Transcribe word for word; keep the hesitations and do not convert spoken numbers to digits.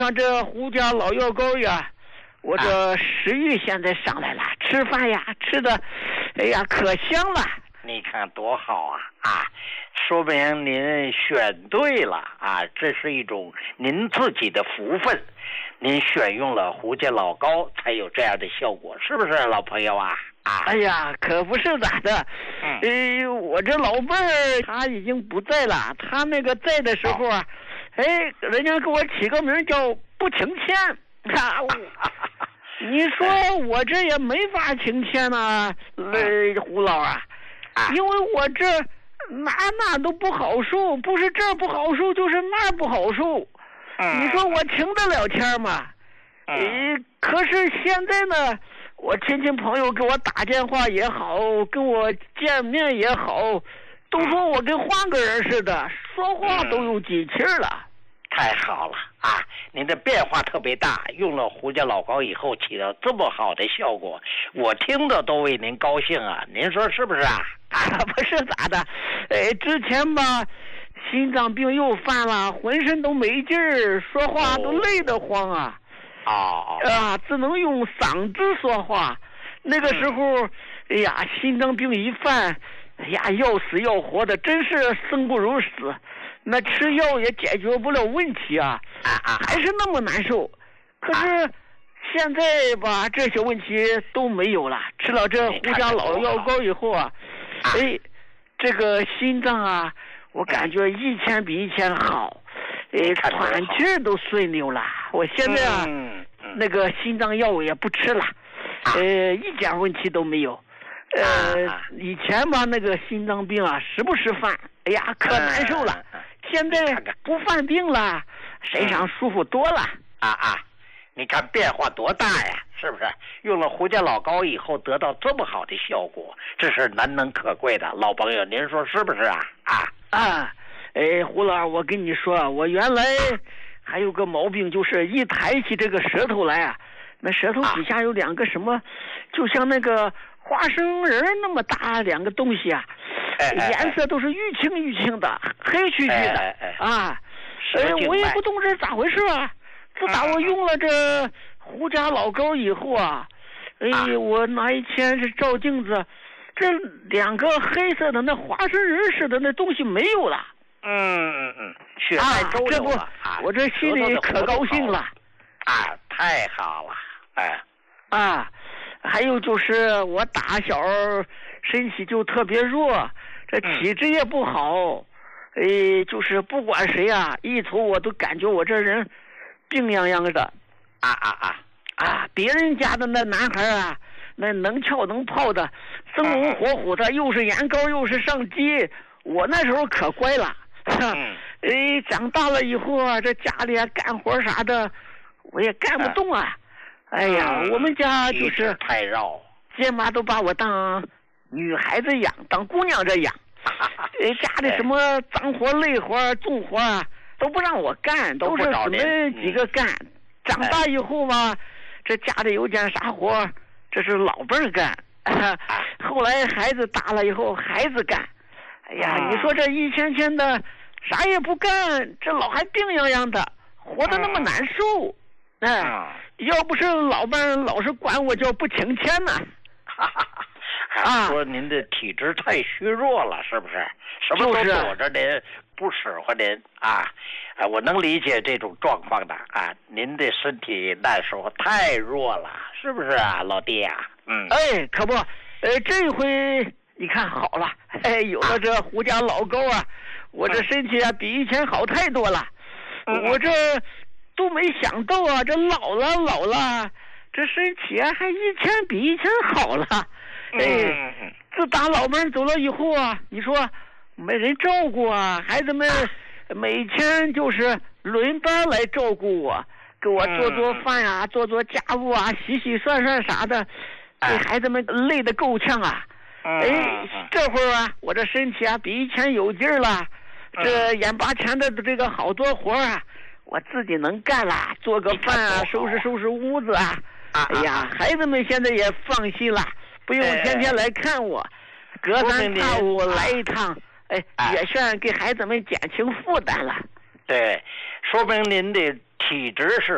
像这胡家老药膏呀，我这食欲现在上来了，啊、吃饭呀吃的，哎呀可香了。 你看多好啊啊！说明您选对了啊，这是一种您自己的福分。您选用了胡家老膏，才有这样的效果，是不是，老朋友啊？啊！ 哎呀，可不是咋的。嗯，哎，我这老伴儿他已经不在了，他那个在的时候啊，哦、哎，人家给我起个名叫不请钱。啊，你说我这也没法请钱呐，呃，胡老啊。因为我这哪哪都不好受，不是这儿不好受，就是那儿不好受。嗯、你说我请得了钱吗？嗯、呃，可是现在呢，我亲戚朋友给我打电话也好，跟我见面也好，都说我跟换个人似的，说话都有机气了。 嗯、太好了啊！您的变化特别大，用了胡家老膏以后起到这么好的效果，我听着都为您高兴啊！您说是不是啊？ 啊，不是咋的，哎，之前吧，心脏病又犯了，浑身都没劲儿，说话都累得慌啊。 哦。 啊，只能用嗓子说话。那个时候，嗯、哎呀，心脏病一犯，哎呀，要死要活的，真是生不如死。那吃药也解决不了问题啊， 啊啊， 还是那么难受。可是现在吧，这些问题都没有了。吃了这胡家老药膏以后啊，哎，这个心脏啊，我感觉一天比一天好，哎，喘气都顺溜了。我现在啊，嗯嗯、那个心脏药也不吃了，呃，一点问题都没有。呃，以前吧，那个心脏病啊，时不时犯，哎呀，可难受了。现在不犯病了，身上舒服多了。 啊啊！你看变化多大呀，是不是？用了胡家老膏以后得到这么好的效果，这是难能可贵的。老朋友，您说是不是啊？啊啊！哎，胡老，我跟你说，我原来还有个毛病，就是一抬起这个舌头来啊，那舌头底下有两个什么，啊、就像那个花生仁那么大两个东西啊，哎哎哎颜色都是玉清玉清的，黑黢黢的哎哎哎啊。哎，我也不懂这咋回事啊！自打我用了这胡家老膏以后啊，哎，啊、我哪一天是照镜子，这两个黑色的那花生仁似的那东西没有了。 嗯嗯嗯，血脉周流了、 啊、我这心里可高兴了。 啊，太好了！哎， 啊，还有就是我打小身体就特别弱，这体质也不好。嗯哎，就是不管谁啊，一瞅我都感觉我这人病怏怏的， 啊啊啊啊！别人家的那男孩啊，那能跳能泡的，生龙活虎的，又是眼高又是上肌。我那时候可乖了，嗯、哎，长大了以后啊，这家里啊干活啥的，我也干不动啊。哎呀，嗯、我们家就是太绕， 爹妈都把我当女孩子养，当姑娘这养。呃，家里什么脏活累活重活啊都不让我干，都是姊妹几个干。嗯、长大以后吧，这家里有件啥活，这是老辈儿干。啊、后来孩子大了以后，孩子干。哎呀，嗯、你说这一天天的啥也不干，这老还病怏怏的，活得那么难受。哎，嗯、要不是老伴儿老是管我叫不请钱呢。 啊，说您的体质太虚弱了，是不是？什么都躲着您，不使唤您啊！啊，我能理解这种状况的啊。您的身体那时候太弱了，是不是啊，老弟啊？嗯， 哎，可不，呃，这回你看好了，哎，有了这胡家老膏啊，我这身体啊比以前好太多了。嗯、我这都没想到啊，这老了老了，这身体啊还一天比一天好了。哎，自打老伴走了以后啊，你说没人照顾啊，孩子们每天就是轮班来照顾我，给我做做饭啊，做做家务啊，洗洗涮涮啥的，给孩子们累得够呛啊。哎，这会儿啊，我这身体啊比以前有劲儿了，这眼巴前的这个好多活啊，我自己能干了，做个饭啊，收拾收拾屋子啊。哎呀，孩子们现在也放心了。不用天天来看我，隔三差五来一趟，哎，也算给孩子们减轻负担了。 对，说明您的体质是